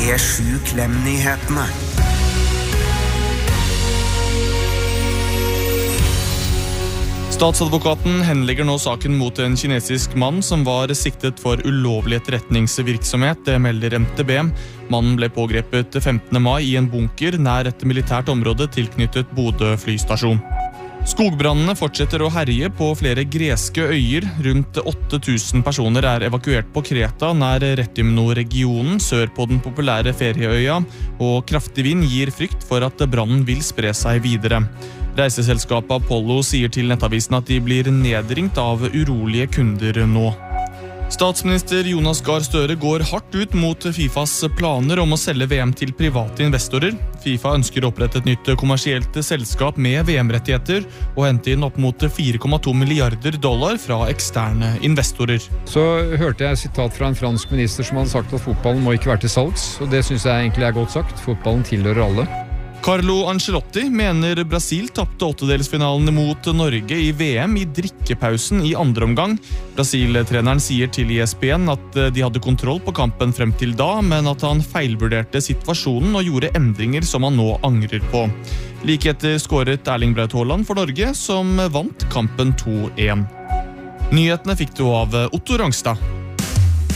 P7 Klem-nyhetene. Statsadvokaten henlegger nå saken mot en kinesisk mann som var siktet for ulovlig etterretningsvirksomhet, det melder MTB. Mannen ble pågrepet 15. mai i en bunker nær et militært område tilknyttet Bodø flystasjon. Skogbrannene fortsetter å herje på flere greske øyer. Rundt 8000 personer er evakuert på Kreta nær Retymno-regionen sør på den populære ferieøya, og kraftig vind gir frykt for at brannen vil spre seg videre. Reiseselskapet Apollo sier til Nettavisen at de blir nedringt av urolige kunder nå. Statsminister Jonas Gahr Støre går hardt ut mot FIFAs planer om å selge VM til private investorer. FIFA ønsker å opprette et nytt kommersielt selskap med VM-rettigheter og hente inn opp mot $4,2 milliarder fra eksterne investorer. Så hørte jeg et sitat fra en fransk minister som hadde sagt at fotballen må ikke være til salgs, og det synes jeg egentlig er godt sagt. Fotballen tilhører alle. Carlo Ancelotti mener Brasil tappte åttedelsfinalen mot Norge i VM i drikkepausen i andre omgang. Brasil-treneren sier til ESPN at de hadde kontroll på kampen frem til da, men at han feilvurderte situasjonen og gjorde endringer som han nå angrer på. Like etter skåret Erling Braut Haaland for Norge, som vant kampen 2-1. Nyhetene fikk du av Otto Rangstad.